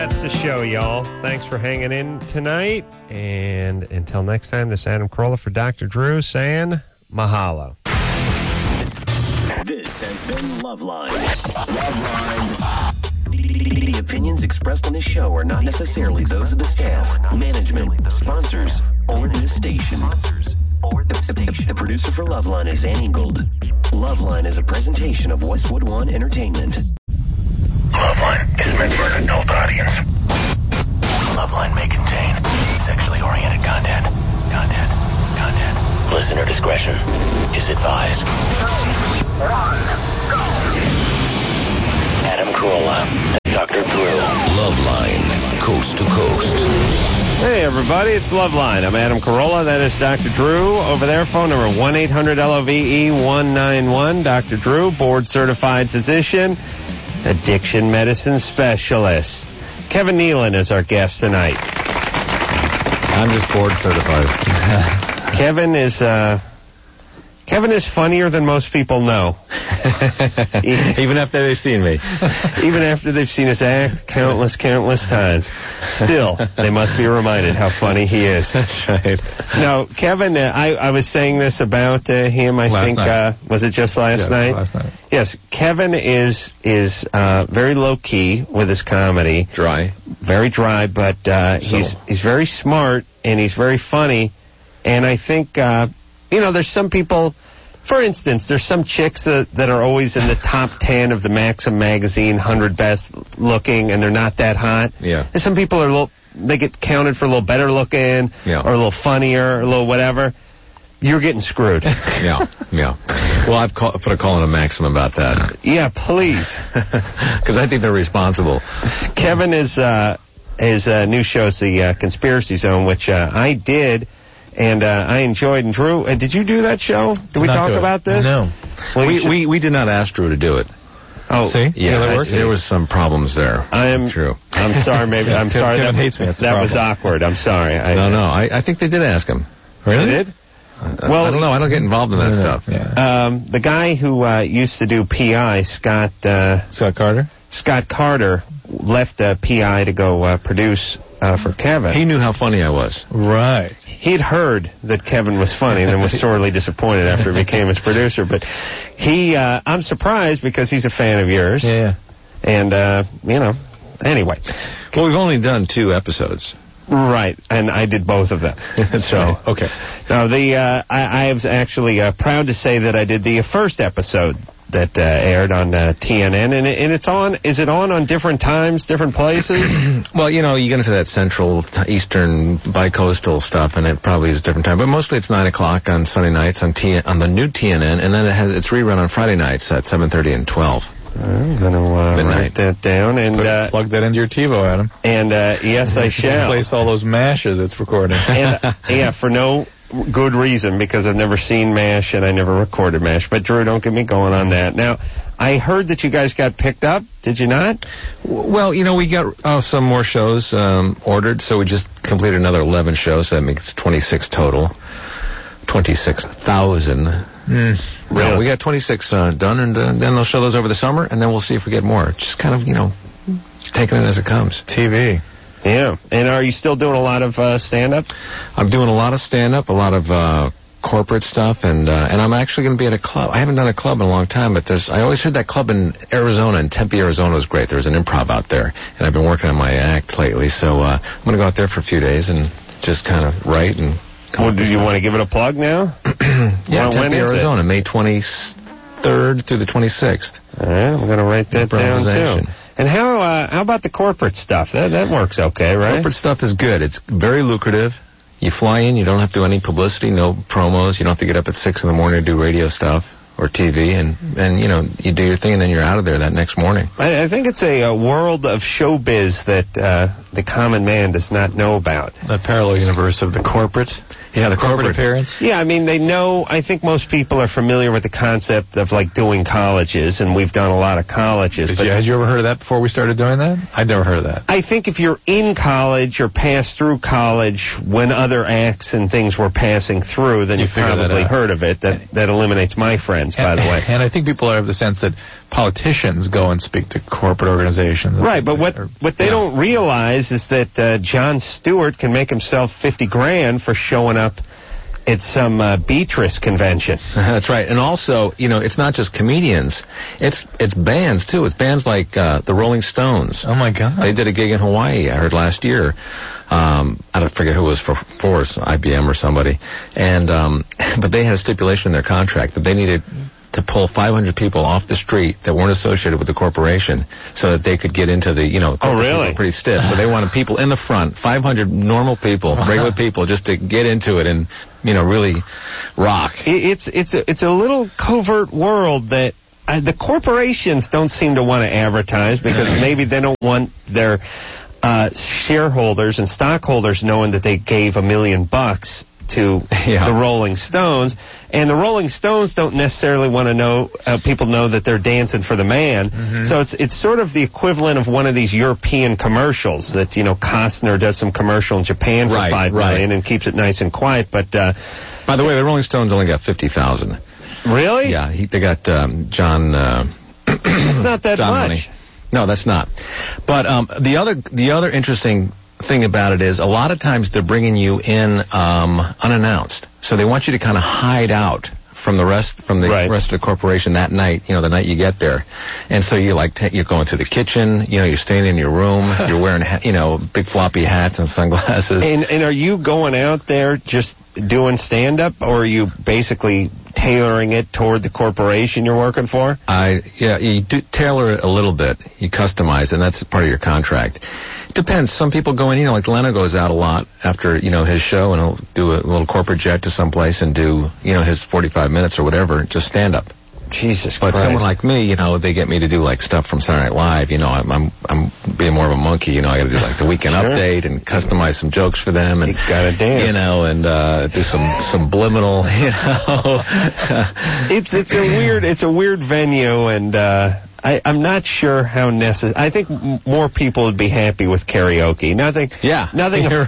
That's the show, y'all. Thanks for hanging in tonight. And until next time, this is Adam Carolla for Dr. Drew saying mahalo. This has been Loveline. The opinions expressed on this show are not necessarily those of the staff, management, sponsors, or this station. The producer for Loveline is Annie Gold. Loveline is a presentation of Westwood One Entertainment. Loveline is meant for an adult audience. Loveline may contain sexually oriented content. Listener discretion is advised. 3, 2, 1, go! Adam Carolla and Dr. Drew. Loveline, coast to coast. Hey, everybody, it's Loveline. I'm Adam Carolla. That is Dr. Drew. Over there, phone number 1-800-LOVE-191. Dr. Drew, board-certified physician, addiction medicine specialist. Kevin Nealon is our guest tonight. I'm just board-certified. Kevin is funnier than most people know. Even after they've seen me. Even after they've seen us act countless times. Still, they must be reminded how funny he is. That's right. Now, Kevin, I was saying this about him, I think, was it just last night? Last night. Yes, Kevin is very low-key with his comedy. Dry. Very dry, but he's very smart, and he's very funny. And I think, there's some people, for instance, there's some chicks that are always in the top 10 of the Maxim magazine 100 best looking, and they're not that hot. Yeah. And some people are they get counted for a little better looking, or a little funnier, or a little whatever. You're getting screwed. Yeah. Well, I've put a call in a Maxim about that. Yeah, please. Because I think they're responsible. Kevin his new show is the Conspiracy Zone, which I did. And I enjoyed. And Drew, did you do that show? Did we talk about this? No. Well, we did not ask Drew to do it. Oh, see? Yeah, there was some problems there. True. I'm sorry. Maybe I'm sorry. Kevin hates me. That was awkward. I'm sorry. No. I think they did ask him. Really? They did? Well, I don't know. I don't get involved in that stuff. Yeah. The guy who used to do PI, Scott Carter. Scott Carter left PI to go produce for Kevin. He knew how funny I was. Right. He'd heard that Kevin was funny and then was sorely disappointed after he became his producer. But I'm surprised because he's a fan of yours. Yeah. And, anyway. Well, we've only done 2 episodes. Right, and I did both of them. So, okay. Now, I was actually proud to say that I did the first episode that aired on TNN, and it's on. Is it on different times, different places? Well, you get into that central, eastern, bi-coastal stuff, and it probably is a different time. But mostly it's 9 o'clock on Sunday nights on the new TNN, and then it's rerun on Friday nights at 7:30 and 12. I'm going to write that down. And plug that into your TiVo, Adam. And yes, I shall. Replace all those mashes it's recording. And, for no good reason, because I've never seen MASH and I never recorded MASH. But, Drew, don't get me going on that. Now, I heard that you guys got picked up. Did you not? Well, we got some more shows ordered, so we just completed another 11 shows, so that makes 26 total. 26,000. Really? Yeah, we got 26 done, and then they'll show those over the summer, and then we'll see if we get more. Just kind of, taking it as it comes. TV. Yeah. And are you still doing a lot of stand-up? I'm doing a lot of stand-up, a lot of corporate stuff, and I'm actually going to be at a club. I haven't done a club in a long time, but I always heard that club in Arizona, in Tempe, Arizona was great. There was an improv out there, and I've been working on my act lately, so I'm going to go out there for a few days and just kind of write and... Well, do you want to give it a plug now? Yeah, Tempe, Arizona, May 23rd through the 26th. All right, I'm going to write that down, too. And how about the corporate stuff? That works okay, right? Corporate stuff is good. It's very lucrative. You fly in, you don't have to do any publicity, no promos. You don't have to get up at 6 in the morning to do radio stuff or TV, and you do your thing, and then you're out of there that next morning. I think it's a world of showbiz that the common man does not know about. The parallel universe of the corporate. Yeah, the corporate appearance. Yeah, I mean, I think most people are familiar with the concept of, doing colleges, and we've done a lot of colleges. Had you ever heard of that before we started doing that? I'd never heard of that. I think if you're in college or passed through college when other acts and things were passing through, then you've probably heard of it. That eliminates my friends, by the way. And I think people have the sense that politicians go and speak to corporate organizations. Right, but what they don't realize is that Jon Stewart can make himself $50,000 for showing up at some Beatrice convention. That's right. And also, it's not just comedians. It's bands, too. It's bands like the Rolling Stones. Oh, my God. They did a gig in Hawaii, I heard, last year. I don't forget who it was for IBM or somebody. And but they had a stipulation in their contract that they needed to pull 500 people off the street that weren't associated with the corporation so that they could get into the, Oh, really? People pretty stiff. So they wanted people in the front, 500 normal people, regular people, just to get into it and, really rock. It's a little covert world that the corporations don't seem to want to advertise because maybe they don't want their shareholders and stockholders knowing that they gave $1 million to the Rolling Stones, and the Rolling Stones don't necessarily want to know people know that they're dancing for the man. Mm-hmm. So it's sort of the equivalent of one of these European commercials that Costner does some commercial in Japan for $5 million and keeps it nice and quiet. But by the way, the Rolling Stones only got 50,000. Really? Yeah, they got John. That's not that John much. Money. No, that's not. But the other interesting thing about it is a lot of times they're bringing you in unannounced, so they want you to kind of hide out from the rest of the corporation that night, the night you get there. And so you're going through the kitchen, you're staying in your room, you're wearing big floppy hats and sunglasses. And are you going out there just doing stand-up, or are you basically tailoring it toward the corporation you're working for? You do tailor it a little bit. You customize, and that's part of your contract. It depends. Some people go in, like Leno goes out a lot after, his show, and he'll do a little corporate jet to someplace and do, his 45 minutes or whatever, just stand up. Jesus Christ. But someone like me, they get me to do stuff from Saturday Night Live. I'm being more of a monkey. I got to do the weekend update and customize some jokes for them, and you gotta dance, and do some subliminal. It's a weird venue, and I'm not sure how necessary. I think more people would be happy with karaoke. Nothing. You're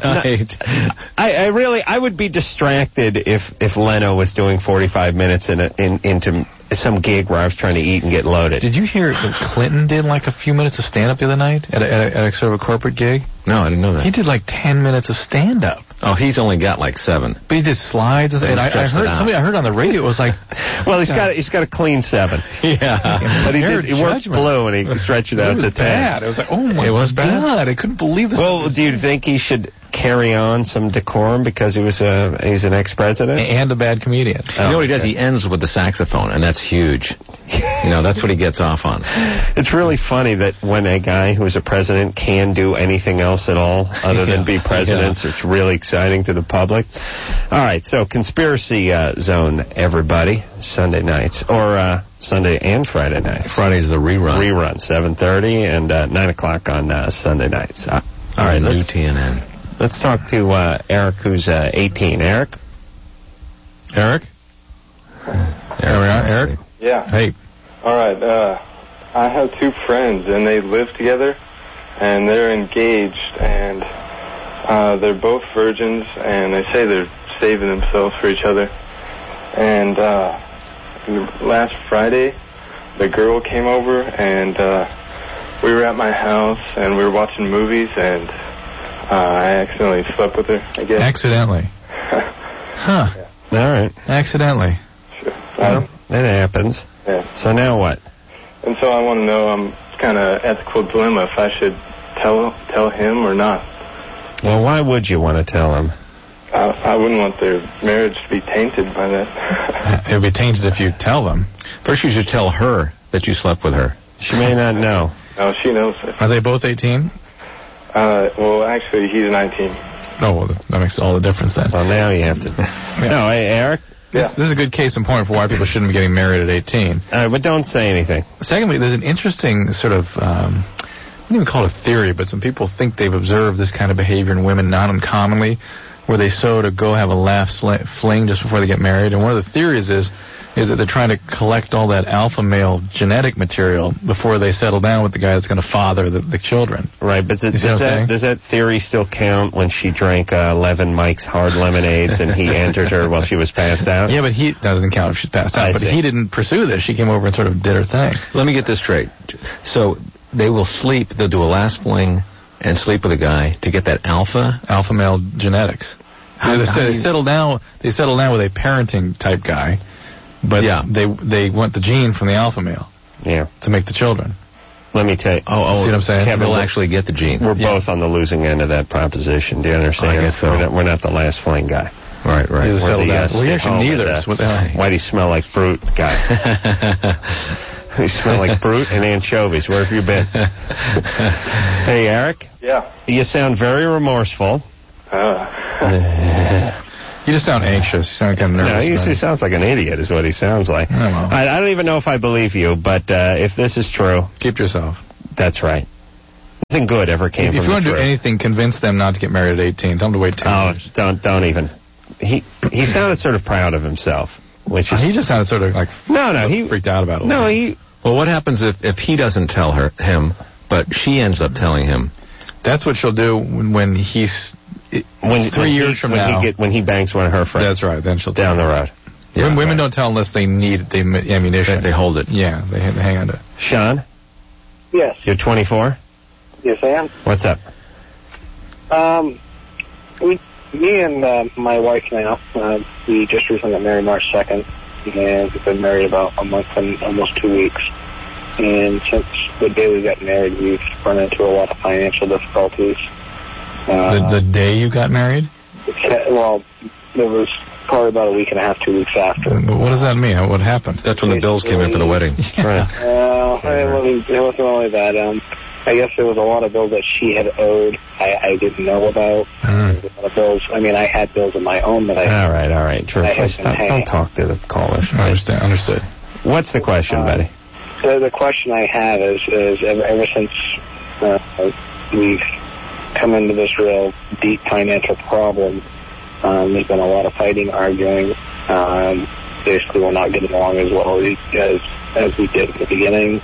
right. I would be distracted if Leno was doing 45 minutes into some gig where I was trying to eat and get loaded. Did you hear that Clinton did a few minutes of stand-up the other night at a sort of a corporate gig? No, I didn't know that. He did 10 minutes of stand-up. Oh, he's only got 7. But he did slides, and I heard on the radio it was well, he's got a clean 7. Yeah, but he worked blue and he stretched it out to 10. Bad. It was oh my God! I couldn't believe this. Well, do you think he should carry on some decorum because he's an ex-president and a bad comedian? You know what he does? He ends with the saxophone, and that's huge. That's what he gets off on. It's really funny that when a guy who's a president can do anything else at all other than be president, so it's really exciting to the public. All right, so Conspiracy Zone, everybody, Sunday nights, or Sunday and Friday nights. Friday's the rerun. 7:30 and 9 o'clock on Sunday nights. All right, new TNN. Let's talk to Eric, who's 18. Eric? There we are, Eric. Yeah. Hey. All right. I have 2 friends, and they live together, and they're engaged, and they're both virgins, and they say they're saving themselves for each other. And last Friday, the girl came over, and we were at my house, and we were watching movies, and I accidentally slept with her, I guess. Accidentally? Huh. Yeah. All right. Accidentally. Sure. Well, it happens. Yeah. So now what? And so I want to know, it's kind of ethical dilemma if I should tell him or not. Well, why would you want to tell him? I wouldn't want their marriage to be tainted by that. It would be tainted if you tell them. First, you should tell her that you slept with her. She may not know. No, she knows it. Are they both 18? Well, actually, he's 19. Oh, well, that makes all the difference then. Well, now you have to. Yeah. No, hey, Eric? This is a good case in point for why people shouldn't be getting married at 18. But don't say anything. Secondly, there's an interesting sort of, I wouldn't even call it a theory, but some people think they've observed this kind of behavior in women not uncommonly, where they to go have a laugh fling just before they get married. And one of the theories is is that they're trying to collect all that alpha male genetic material before they settle down with the guy that's going to father the children. Right, but does that theory still count when she drank 11 Mike's Hard Lemonades and he entered her while she was passed out? Yeah, but that doesn't count if she's passed out. But he didn't pursue this. She came over and sort of did her thing. Let me get this straight. So they will sleep, they'll do a last fling and sleep with a guy to get that alpha male genetics. They settle down with a parenting type guy. But they want the gene from the alpha male to make the children. Let me tell you. See what I'm saying? Kevin will actually get the gene. We're both on the losing end of that proposition. Do you understand? I guess so. We're not the last fling guy. Right. We're actually neither. Why do you smell like fruit guy? You smell like fruit and anchovies. Where have you been? Hey, Eric? Yeah. You sound very remorseful. You just sound anxious. You sound kind of nervous. No, he sounds like an idiot is what he sounds like. Oh, well. I don't even know if I believe you, but if this is true... Keep to yourself. That's right. Nothing good ever came from the If you want to do truth. anything, convince them not to get married at 18. Tell them to wait 10 years. Don't even. He sounded sort of proud of himself, which is... He just sounded sort of like... he freaked out about it. No, he... Well, what happens if he doesn't tell him, but she ends up telling him? That's what she'll do when he's... 3 years from now. When he banks one of her friends. That's right. Then she'll down the road. Yeah, women don't tell unless they need the ammunition. They hold it. Yeah, they hang on to it. Sean? Yes. You're 24? Yes, I am. What's up? Me and my wife now, we just recently got married March 2nd, and we've been married about a month and almost 2 weeks. And since the day we got married, we've run into a lot of financial difficulties. The day you got married? Well, it was probably about a week and a half, 2 weeks after. But what does that mean? What happened? That's when the bills came in for the wedding. Right. It wasn't only that. I guess there was a lot of bills that she had owed I didn't know about. A lot of bills. I mean, I had bills of my own that I... All right. Drew, please don't talk to the callers. Understood. What's the question, buddy? The question I have is ever since we've come into this real deep financial problem, there's been a lot of fighting, arguing. Basically, we're not getting along as well as we did at the beginning.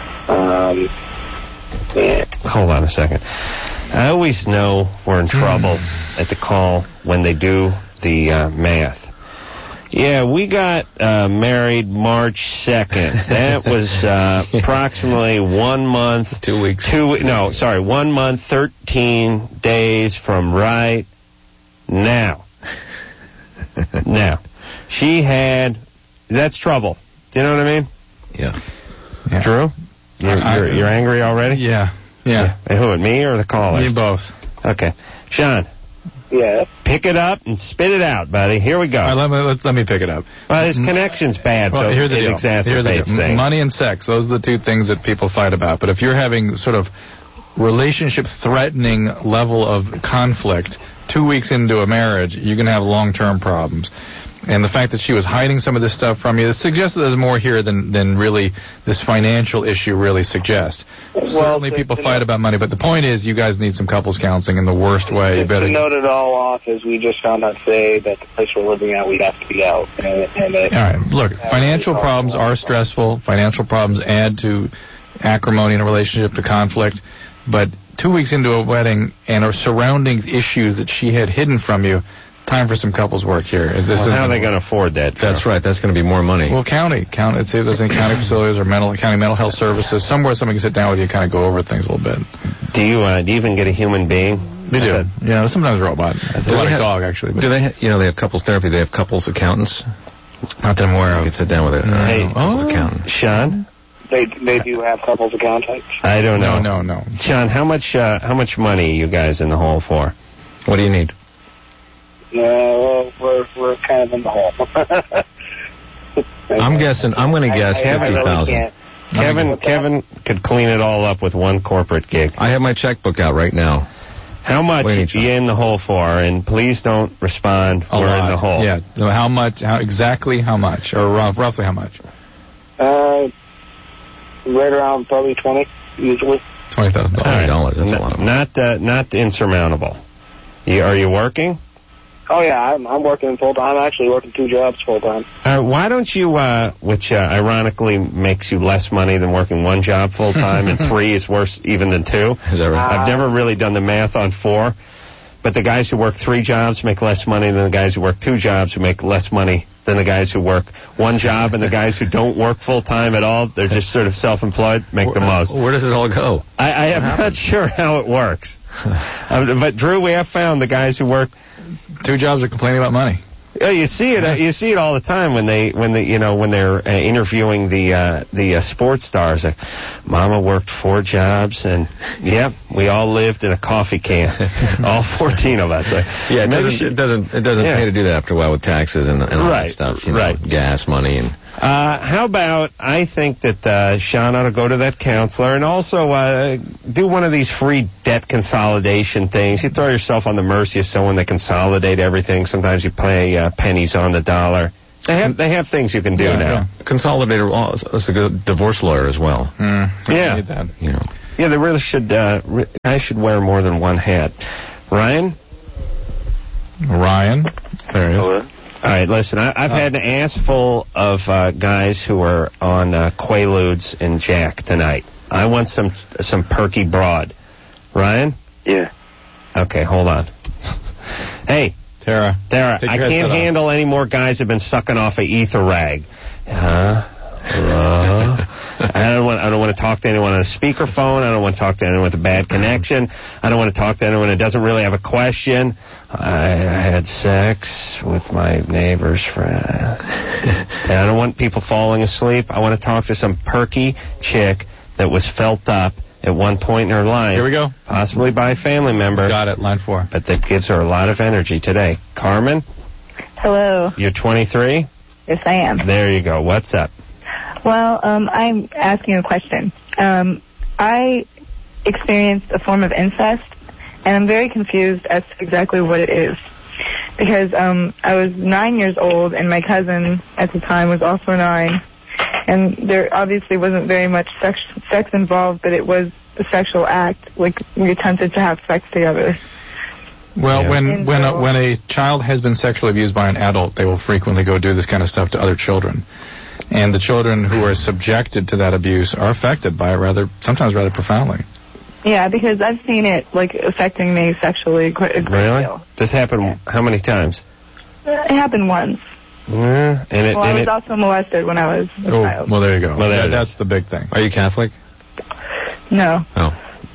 Hold on a second. I always know we're in trouble at the call when they do the math. Yeah, we got married March 2nd. That was approximately 1 month. 2 weeks. 1 month, 13 days from right now. Now, she had... That's trouble. Do you know what I mean? Yeah. Drew? You're angry already? Yeah. Who, at me or the caller? Me both. Okay. Sean. Yeah. Pick it up and spit it out, buddy. Here we go. All right, let me pick it up. Well, his connection's bad, so here's the it deal. exacerbates things. Money and sex, those are the two things that people fight about. But if you're having sort of relationship-threatening level of conflict 2 weeks into a marriage, you can have long-term problems. And the fact that she was hiding some of this stuff from you suggests that there's more here than really this financial issue really suggests. Certainly people fight about money, but the point is you guys need some couples counseling in the worst way. To note it all off, as we just found out today that the place we're living at, we'd have to be out. All right, look, financial problems are stressful. Financial problems add to acrimony in a relationship, to conflict. But 2 weeks into a wedding and are surrounding issues that she had hidden from you, time for some couples work here. How are they going to afford that? That's right. That's going to be more money. Well, county. See if there's any county facilities or county mental health services. Somewhere someone can sit down with you and kind of go over things a little bit. Do you even get a human being? We do. Sometimes a robot. A lot of dog, actually. But. Do they they have couples therapy. They have couples accountants. Not that I'm aware of. You could sit down with a couples accountant. Sean? They do have couples accountants? I don't know. No. Sean, how much money are you guys in the hole for? What do you need? Well, we're kind of in the hole. I'm going to guess 50,000. Kevin could clean it all up with one corporate gig. I have my checkbook out right now. How much are you in the hole for? And please don't respond. We're in the hole. Yeah. So how much? Exactly how much? Or roughly how much? Right around probably 20 usually. $20,000. That's a lot of money. Not insurmountable. Are you working? Oh, yeah, I'm working full-time. I'm actually working 2 jobs full-time. Why don't you, which ironically makes you less money than working 1 job full-time, and 3 is worse even than 2. Is that right? I've never really done the math on 4, but the guys who work 3 jobs make less money than the guys who work 2 jobs who make less money than the guys who work 1 job, and the guys who don't work full-time at all, they're just sort of self-employed, make the most. Where does it all go? I am not sure how it works. But, Drew, we have found the guys who work 2 jobs are complaining about money. Yeah, you see it. You see it all the time when they're interviewing the sports stars. Like, Mama worked 4 jobs, and yep, we all lived in a coffee can, all 14 of us. Yeah, it doesn't pay to do that after a while with taxes and all that stuff. Right. Gas money and. How about, I think that Sean ought to go to that counselor and also do one of these free debt consolidation things. You throw yourself on the mercy of someone that consolidate everything. Sometimes you pay pennies on the dollar. They have things you can do now. Yeah. Consolidator is a good divorce lawyer as well. Yeah. Need that. Yeah, they really should. I should wear more than one hat. Ryan? There he is. Hello? All right, listen, I've had an ass full of guys who are on Quaaludes and Jack tonight. I want some perky broad. Ryan? Yeah. Okay, hold on. Hey, Tara, I can't handle any more guys who've been sucking off a ether rag. I don't want to talk to anyone on a speakerphone. I don't want to talk to anyone with a bad connection. I don't want to talk to anyone that doesn't really have a question. I had sex with my neighbor's friend. And I don't want people falling asleep. I want to talk to some perky chick that was felt up at one point in her life. Here we go. Possibly by a family member. Got it, line 4. But that gives her a lot of energy today. Carmen? Hello. You're 23? Yes, I am. There you go. What's up? Well, I'm asking a question. I experienced a form of incest, and I'm very confused as to exactly what it is. Because I was 9 years old, and my cousin at the time was also 9, and there obviously wasn't very much sex involved, but it was a sexual act, like we attempted to have sex together. Well, when a child has been sexually abused by an adult, they will frequently go do this kind of stuff to other children. And the children who are subjected to that abuse are affected by it sometimes rather profoundly. Yeah, because I've seen it, affecting me sexually quite a great deal. This happened how many times? It happened once. Yeah, I was also molested when I was a child. Well, there you go. Well, that's the big thing. Are you Catholic? No. Oh.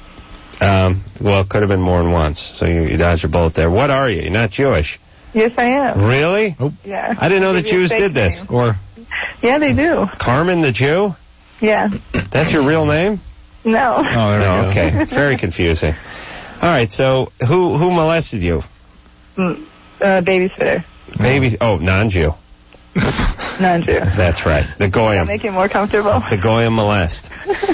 Well, it could have been more than once, so you dodged a bullet there. What are you? You're not Jewish. Yes, I am. Really? Oh. Yeah. I didn't know that Jews did this. Yeah, they do. Carmen the Jew? Yeah. That's your real name? No. Oh, there we go. Okay. Very confusing. All right, so who molested you? Babysitter. Non-Jew. Non-Jew. That's right. The Goyim. Make it more comfortable. The Goyim molest.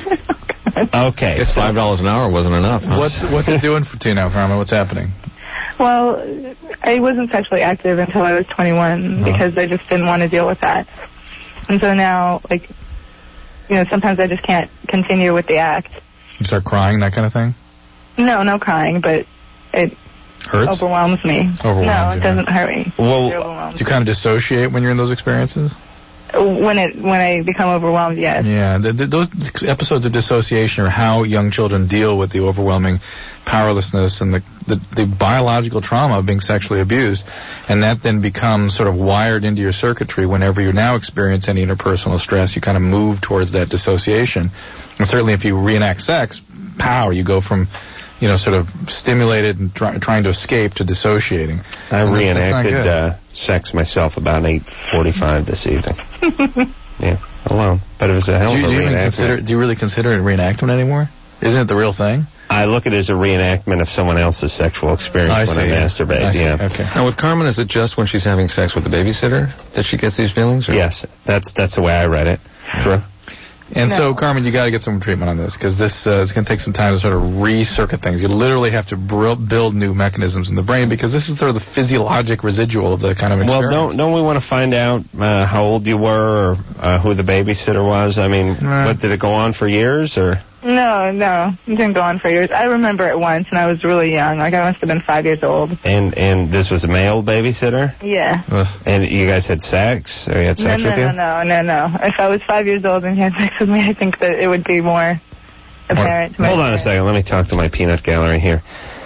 Okay. I guess $5 an hour wasn't enough. Huh? What's it doing for you now, Carmen? What's happening? Well, I wasn't sexually active until I was 21 because I just didn't want to deal with that. And so now, sometimes I just can't continue with the act. You start crying, that kind of thing? No crying, but it hurts? Overwhelms me. No, it doesn't hurt me. Well, do you kind of dissociate when you're in those experiences? When I become overwhelmed, yes. Yeah, those episodes of dissociation are how young children deal with the overwhelming powerlessness and the biological trauma of being sexually abused, and that then becomes sort of wired into your circuitry whenever you now experience any interpersonal stress. You kind of move towards that dissociation, and certainly if you reenact sex, you go from sort of stimulated and trying to escape to dissociating. I reenacted sex myself about 8:45 this evening. Yeah, alone. But it was a hell of a reenactment. Do you really consider it a reenactment anymore? Isn't it the real thing? I look at it as a reenactment of someone else's sexual experience when I masturbate. Yeah. Okay. Now with Carmen, is it just when she's having sex with the babysitter that she gets these feelings? Or? Yes, that's the way I read it. True. And so, Carmen, you got to get some treatment on this because this is going to take some time to sort of recircuit things. You literally have to build new mechanisms in the brain because this is sort of the physiologic residual of the kind of experience. Well, don't we want to find out how old you were or who the babysitter was? I mean, what did it go on for years or? No. It didn't go on for years. I remember it once, and I was really young. Like, I must have been 5 years old. And this was a male babysitter? Yeah. And you guys had sex? Or you had sex with you? No. If I was 5 years old and he had sex with me, I think that it would be more apparent to me. Hold on a second. Let me talk to my peanut gallery here.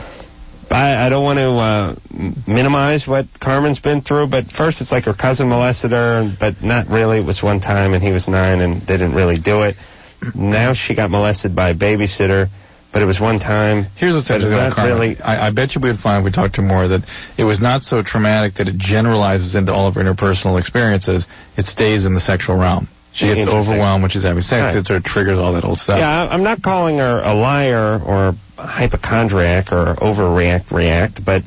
I don't want to minimize what Carmen's been through, but first it's like her cousin molested her, but not really. It was one time, and he was 9 and didn't really do it. Now she got molested by a babysitter, but it was one time. Here's what's interesting about Carmen. Really, I bet you we would find, if we talked to her more, that it was not so traumatic that it generalizes into all of her interpersonal experiences. It stays in the sexual realm. She gets overwhelmed when she's having sex. Right. It sort of triggers all that old stuff. Yeah, I'm not calling her a liar or a hypochondriac or react, but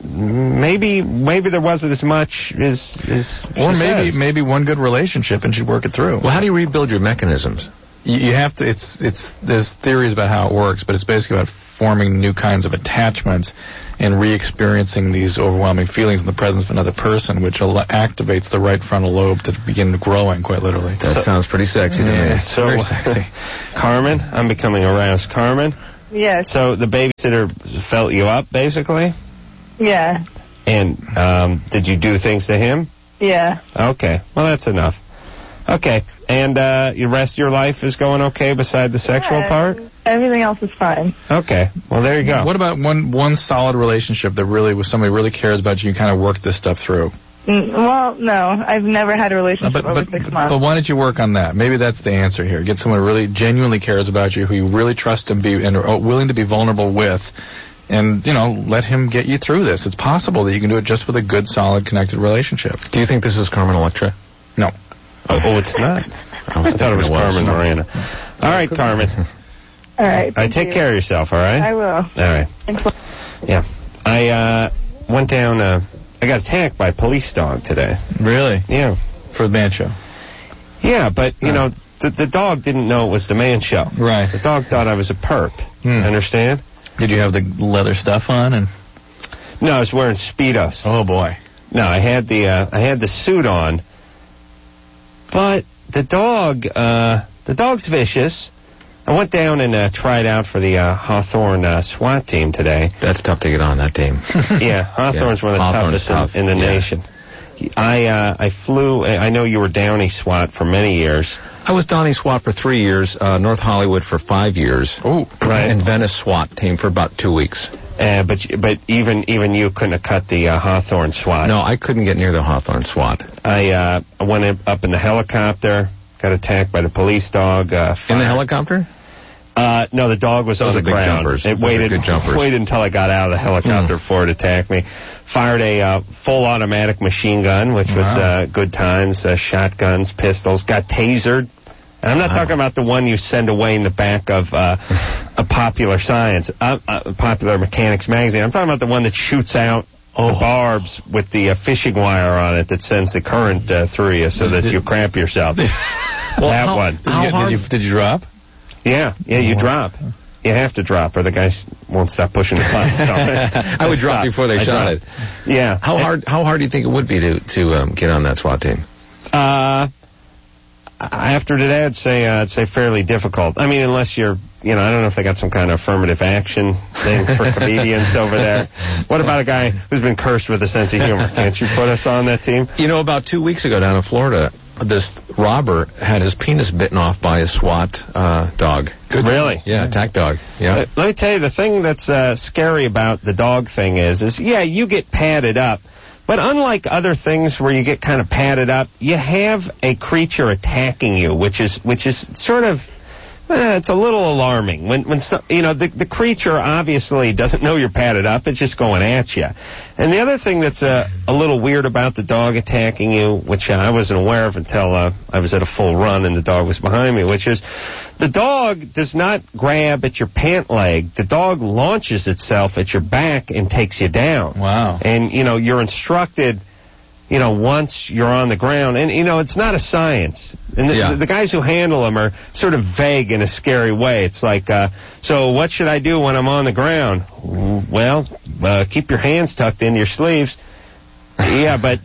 maybe there wasn't as much as or maybe one good relationship and she'd work it through. Well, how do you rebuild your mechanisms? You have to. There's theories about how it works, but it's basically about forming new kinds of attachments and re-experiencing these overwhelming feelings in the presence of another person, which activates the right frontal lobe to begin growing, quite literally. That sounds pretty sexy to me. So, very sexy. Carmen, I'm becoming aroused. Carmen? Yes. So the babysitter felt you up, basically? Yeah. And did you do things to him? Yeah. Okay. Well, that's enough. Okay. And the rest of your life is going okay beside the sexual part? Everything else is fine. Okay. Well, there you go. What about one solid relationship that really, with somebody who really cares about you, kind of work this stuff through? Well, no. I've never had a relationship over 6 months. But why don't you work on that? Maybe that's the answer here. Get someone who really genuinely cares about you, who you really trust and are willing to be vulnerable with, and, let him get you through this. It's possible that you can do it just with a good, solid, connected relationship. Do you think this is Carmen Electra? No. Oh, it's not? I thought it was Carmen Miranda. All right, Carmen. All right. Take care of yourself, all right? I will. All right. Yeah. I went down, I got attacked by a police dog today. Really? Yeah. For the man show? Yeah, but, the dog didn't know it was the man show. Right. The dog thought I was a perp. Understand? Did you have the leather stuff on? No, I was wearing Speedos. Oh, boy. No, I had the suit on. But the dog's vicious. I went down and tried out for the Hawthorne SWAT team today. That's tough to get on, that team. Yeah, Hawthorne's one of the toughest in the nation. I flew, I know you were Downey SWAT for many years. I was Downey SWAT for 3 years, North Hollywood for 5 years. Oh, right. And Venice SWAT team for about 2 weeks. But even you couldn't have cut the Hawthorne SWAT. No, I couldn't get near the Hawthorne SWAT. I went up in the helicopter, got attacked by the police dog. In the helicopter? No, the dog was on the ground. Jumpers. It waited until I got out of the helicopter before it attacked me. Fired a full automatic machine gun, which was good times. Shotguns, pistols. Got tasered. And I'm not talking about the one you send away in the back of a Popular Science, Popular Mechanics magazine. I'm talking about the one that shoots out the barbs with the fishing wire on it that sends the current through you so that you cramp yourself. That one. Did you drop? Yeah, you drop. You have to drop, or the guys won't stop pushing the button. So I would drop before they shot it. Yeah. How hard do you think it would be to get on that SWAT team? After today, I'd say fairly difficult. I mean, unless you're, I don't know if they got some kind of affirmative action thing for comedians over there. What about a guy who's been cursed with a sense of humor? Can't you put us on that team? About 2 weeks ago down in Florida, this robber had his penis bitten off by a SWAT dog. Good. Really? Yeah, attack dog. Yeah. Let me tell you, the thing that's scary about the dog thing is you get padded up. But unlike other things where you get kind of padded up, you have a creature attacking you, which is sort of, it's a little alarming. When the creature obviously doesn't know you're padded up, it's just going at you. And the other thing that's a little weird about the dog attacking you, which I wasn't aware of until I was at a full run and the dog was behind me, which is the dog does not grab at your pant leg. The dog launches itself at your back and takes you down. Wow. And, you're instructed, once you're on the ground. And, it's not a science. And the guys who handle them are sort of vague in a scary way. It's like, so what should I do when I'm on the ground? Well, keep your hands tucked into your sleeves. Yeah, but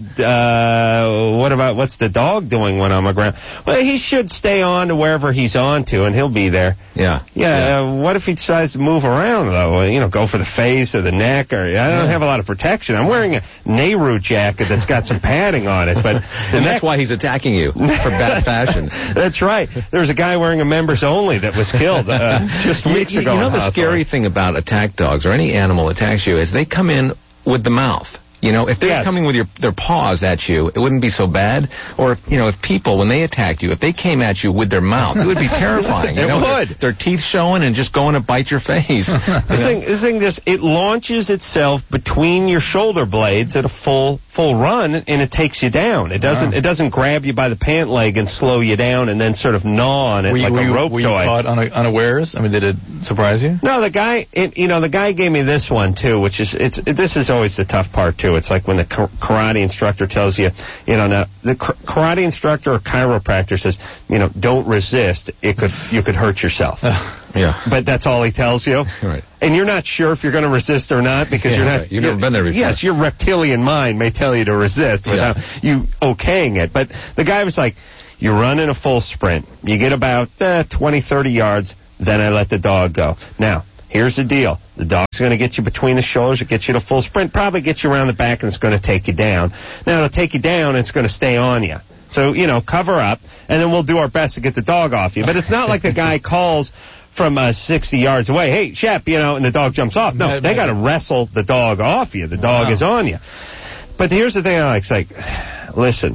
what's the dog doing when I'm around? Well, he should stay on to wherever he's on to, and he'll be there. Yeah. What if he decides to move around, though? Go for the face or the neck, or I don't have a lot of protection. I'm wearing a Nehru jacket that's got some padding on it, but that's why he's attacking you for bad fashion. That's right. There's a guy wearing a members only that was killed just weeks ago. The scary thing about attack dogs, or any animal attacks you, is they come in with the mouth. If they're coming with their paws at you, it wouldn't be so bad. Or if people, when they attacked you, if they came at you with their mouth, it would be terrifying. It would. Their teeth showing and just going to bite your face. This thing it launches itself between your shoulder blades at a full run, and it takes you down. It doesn't grab you by the pant leg and slow you down and then sort of gnaw on it like a rope toy. Were you caught unawares? I mean, did it surprise you? No, the guy gave me this one too, which is this is always the tough part too. It's like when the karate instructor tells you, now the karate instructor or chiropractor says, don't resist. You could hurt yourself. Yeah. But that's all he tells you. Right. And you're not sure if you're going to resist or not because you're not. Right. You've never been there before. Yes, your reptilian mind may tell you to resist without you okaying it. But the guy was like, you run in a full sprint. You get about 20, 30 yards. Then I let the dog go. Now, here's the deal. The dog's going to get you between the shoulders. It gets you to full sprint. Probably get you around the back, and it's going to take you down. Now, it'll take you down, and it's going to stay on you. So, cover up, and then we'll do our best to get the dog off you. But it's not like the guy calls from 60 yards away, hey, Shep, and the dog jumps off. No, they got to wrestle the dog off you. The dog is on you. But here's the thing I like. It's like, listen,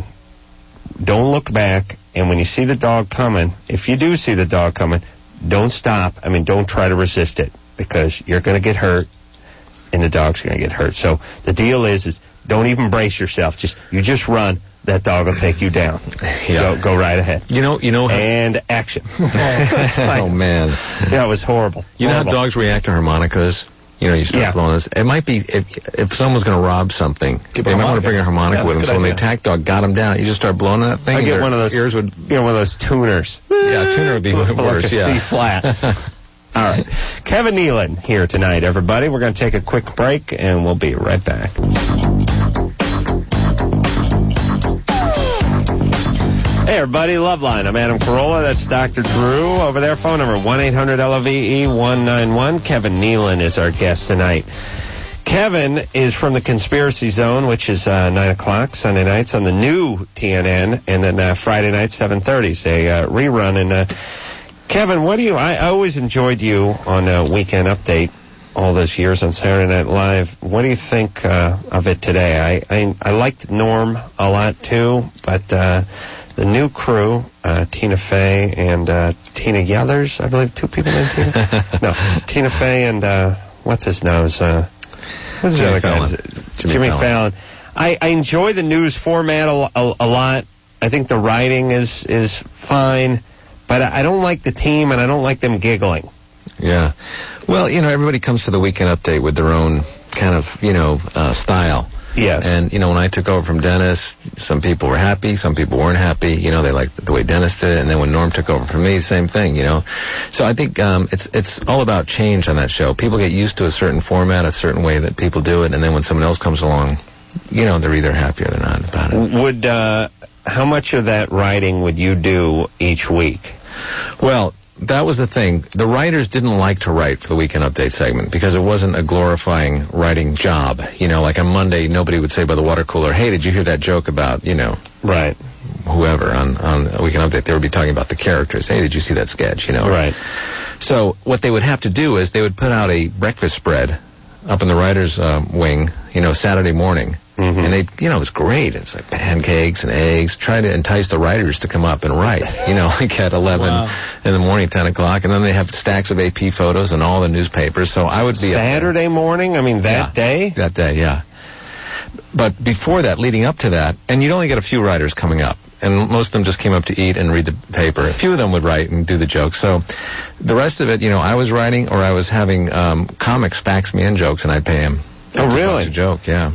don't look back, and when you see the dog coming, if you do see the dog coming, don't stop. I mean, don't try to resist it, because you're going to get hurt, and the dog's going to get hurt. So the deal is don't even brace yourself. You just run. That dog will take you down. Yeah. Go right ahead. And action. Oh, man. Yeah, it was horrible. You know how dogs react to harmonicas? You start blowing this. It might be, if someone's going to rob something, they might want to bring a harmonica with them. So when the attack dog got them down, you just start blowing that thing. I get one of those ears one of those tuners. Yeah, tuner would be worse. Like a C flat. All right. Kevin Nealon here tonight, everybody. We're going to take a quick break, and we'll be right back. Hey, everybody, Loveline. I'm Adam Carolla. That's Dr. Drew over there. Phone number 1-800-LOVE-191. Kevin Nealon is our guest tonight. Kevin is from the Conspiracy Zone, which is 9 o'clock Sunday nights on the new TNN, and then Friday nights, 7:30. It's a rerun. And Kevin, I always enjoyed you on Weekend Update all those years on Saturday Night Live. What do you think of it today? I liked Norm a lot, too, but the new crew, Tina Fey and Tina Yothers, I believe, two people named Tina? No, Tina Fey and what's his nose? What's the other guy? Jimmy Fallon. I enjoy the news format a lot. I think the writing is fine, but I don't like the team, and I don't like them giggling. Yeah. Well, everybody comes to the Weekend Update with their own kind of, style. Yes. And, when I took over from Dennis, some people were happy, some people weren't happy. They liked the way Dennis did it. And then when Norm took over from me, same thing, So I think it's all about change on that show. People get used to a certain format, a certain way that people do it. And then when someone else comes along, they're either happy or they're not about it. How much of that writing would you do each week? Well, that was the thing. The writers didn't like to write for the Weekend Update segment because it wasn't a glorifying writing job. Like on Monday, nobody would say by the water cooler, hey, did you hear that joke about, right, whoever on Weekend Update? They would be talking about the characters. Hey, did you see that sketch, Right. So what they would have to do is they would put out a breakfast spread up in the writers' wing, Saturday morning. Mm-hmm. And it was great. It's like pancakes and eggs. Try to entice the writers to come up and write, like at 11 in the morning, 10 o'clock. And then they have stacks of AP photos and all the newspapers. So I would be Saturday morning? I mean, that day? That day, yeah. But before that, leading up to that, and you'd only get a few writers coming up. And most of them just came up to eat and read the paper. A few of them would write and do the jokes. So the rest of it, I was writing or I was having comics fax me in jokes and I'd pay them. Oh, really? A joke, yeah.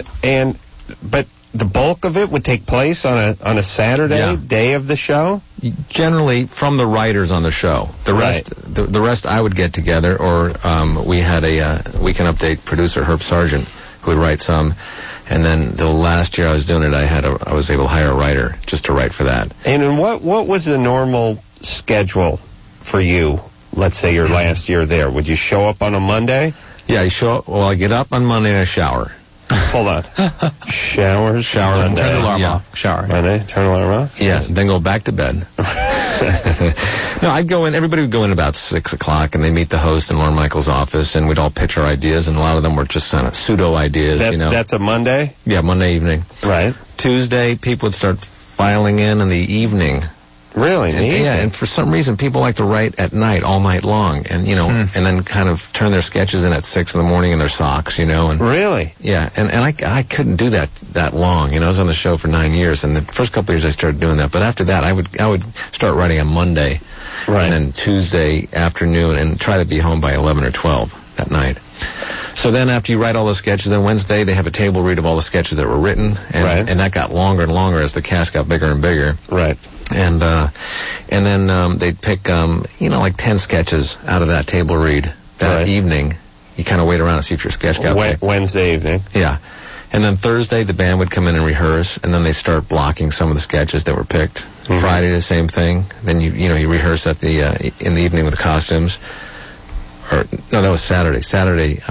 But the bulk of it would take place on a Saturday day of the show? Generally from the writers on the show. The rest I would get together, or we had a Weekend Update producer, Herb Sargent, who would write some. And then the last year I was doing it, I was able to hire a writer just to write for that. And then what was the normal schedule for you? Let's say your last year there. Would you show up on a Monday? Yeah, I get up on Monday and I shower. Hold on. Shower, turn the alarm off. Shower. Monday, turn the alarm off? Yes, then go back to bed. No, I'd go in, everybody would go in about 6 o'clock, and they meet the host in Lorne Michaels' office, and we'd all pitch our ideas, and a lot of them were just kind of pseudo ideas, That's a Monday? Yeah, Monday evening. Right. Tuesday, people would start filing in the evening. Really? Yeah, and for some reason, people like to write at night, all night long, and, and then kind of turn their sketches in at 6 in the morning in their socks, and... Really? Yeah, and I couldn't do that long, I was on the show for 9 years, and the first couple of years I started doing that, but after that, I would start writing on Monday, right, and then Tuesday afternoon, and try to be home by 11 or 12 that night. So then after you write all the sketches, then Wednesday they have a table read of all the sketches that were written, and that got longer and longer as the cast got bigger and bigger. Right. And then they'd pick, like 10 sketches out of that table read that evening. You kind of wait around and see if your sketch got picked. Wednesday evening. Yeah. And then Thursday, the band would come in and rehearse, and then they start blocking some of the sketches that were picked. Mm-hmm. Friday, the same thing. Then you rehearse in the evening with the costumes. No, that was Saturday. Saturday,